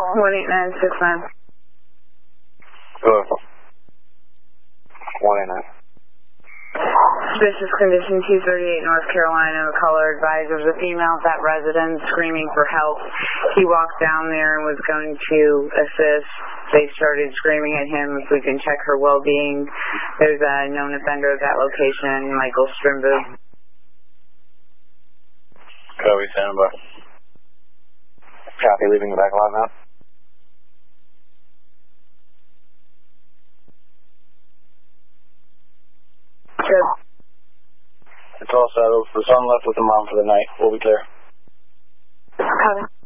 18969. Good. 189. Suspicious condition 238 North Carolina. Caller advised there was a female at that residence screaming for help. He walked down there and was going to assist. They started screaming at him if we can check her well-being. There's a known offender at that location, Michael Strimbo. Copy, stand by. Copy, leaving the back lot now. Good. It's all settled. The son left with the mom for the night. We'll be clear. Copy.